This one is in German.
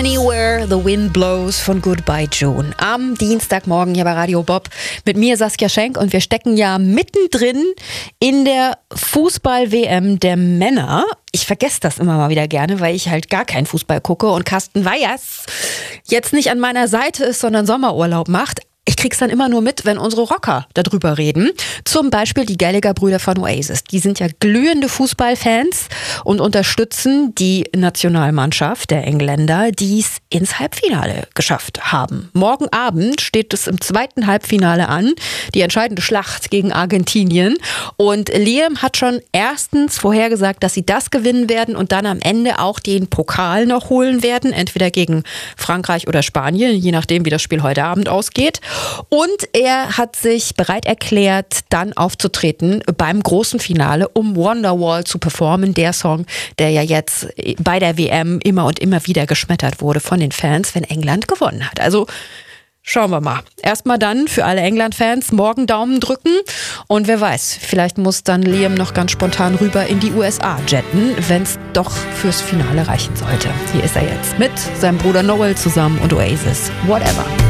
Anywhere the Wind Blows von Goodbye June. Am Dienstagmorgen hier bei Radio Bob mit mir Saskia Schenk und wir stecken ja mittendrin in der Fußball-WM der Männer. Ich vergesse das immer mal wieder gerne, weil ich halt gar keinen Fußball gucke und Carsten Weyers jetzt nicht an meiner Seite ist, sondern Sommerurlaub macht. Ich krieg's dann immer nur mit, wenn unsere Rocker darüber reden. Zum Beispiel die Gallagher-Brüder von Oasis. Die sind ja glühende Fußballfans und unterstützen die Nationalmannschaft der Engländer, die es ins Halbfinale geschafft haben. Morgen Abend steht es im zweiten Halbfinale an, die entscheidende Schlacht gegen Argentinien. Und Liam hat schon erstens vorhergesagt, dass sie das gewinnen werden und dann am Ende auch den Pokal noch holen werden. Entweder gegen Frankreich oder Spanien, je nachdem, wie das Spiel heute Abend ausgeht. Und er hat sich bereit erklärt, dann aufzutreten beim großen Finale, um Wonderwall zu performen. Der Song, der ja jetzt bei der WM immer und immer wieder geschmettert wurde von den Fans, wenn England gewonnen hat. Also schauen wir mal. Erstmal dann für alle England-Fans morgen Daumen drücken. Und wer weiß, vielleicht muss dann Liam noch ganz spontan rüber in die USA jetten, wenn es doch fürs Finale reichen sollte. Hier ist er jetzt mit seinem Bruder Noel zusammen und Oasis. Whatever.